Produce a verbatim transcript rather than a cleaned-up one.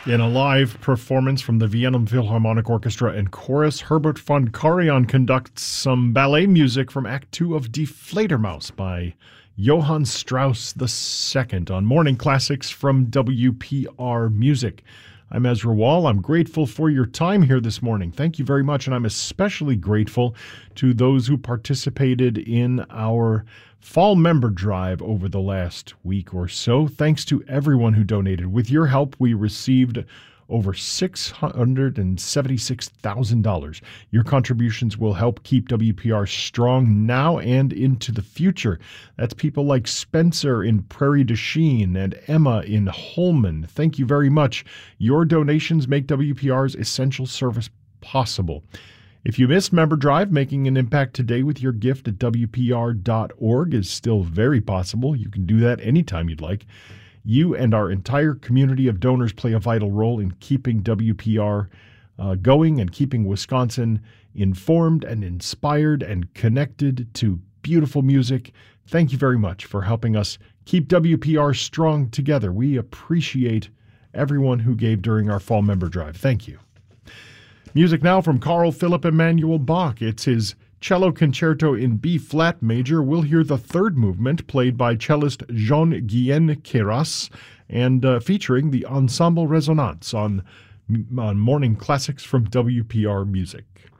In a live performance from the Vienna Philharmonic Orchestra and Chorus, Herbert von Karajan conducts some ballet music from Act Two of Die Fledermaus by Johann Strauss the Second on Morning Classics from W P R Music. I'm Ezra Wall. I'm grateful for your time here this morning. Thank you very much, and I'm especially grateful to those who participated in our fall member drive over the last week or so. Thanks to everyone who donated. With your help, we received over six hundred seventy-six thousand dollars. Your contributions will help keep W P R strong now and into the future. That's people like Spencer in Prairie du Chien and Emma in Holman. Thank you very much. Your donations make W P R's essential service possible. If you missed Member Drive, making an impact today with your gift at W P R dot org is still very possible. You can do that anytime you'd like. You and our entire community of donors play a vital role in keeping W P R uh, going and keeping Wisconsin informed and inspired and connected to beautiful music. Thank you very much for helping us keep W P R strong together. We appreciate everyone who gave during our fall member drive. Thank you. Music now from Carl Philipp Emanuel Bach. It's his cello concerto in B-flat major. We'll hear the third movement played by cellist Jean-Guyen Queyras and uh, featuring the Ensemble Resonance on, on Morning Classics from W P R Music.